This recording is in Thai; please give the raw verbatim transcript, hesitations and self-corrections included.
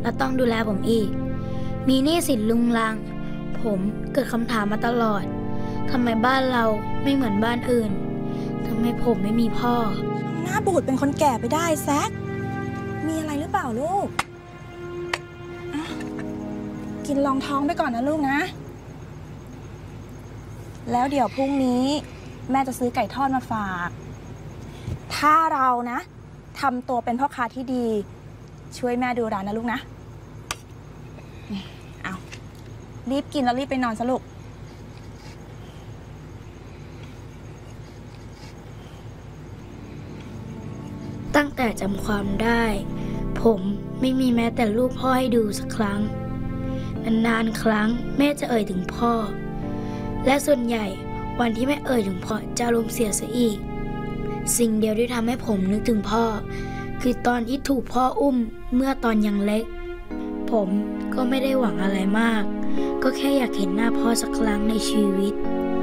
และต้องดูแลผมอีกมีหนี้สินลุงลังผมเกิดคำถามมาตลอดทำไมบ้านเราไม่เหมือนบ้านอื่นทำไมผมไม่มีพ่อหน้าบูดเป็นคนแก่ไปได้แซคมีอะไรหรือเปล่าลูกกินรองท้องไปก่อนนะลูกนะแล้วเดี๋ยวพรุ่งนี้แม่จะซื้อไก่ทอดมาฝากถ้าเรานะทำตัวเป็นพ่อค้าที่ดีช่วยแม่ดูร้านนะลูกนะเอารีบกินแล้วรีบไปนอนซะลูกตั้งแต่จำความได้ผมไม่มีแม้แต่รูปพ่อให้ดูสักครั้งนานๆครั้งแม่จะเอ่ยถึงพ่อและส่วนใหญ่วันที่แม่เอ่ยถึงพ่อจะอารมณ์เสียซะอีกสิ่งเดียวที่ทำให้ผมนึกถึงพ่อคือตอนที่ถูกพ่ออุ้มเมื่อตอนยังเล็กผมก็ไม่ได้หวังอะไรมากก็แค่อยากเห็นหน้าพ่อสักครั้งในชีวิต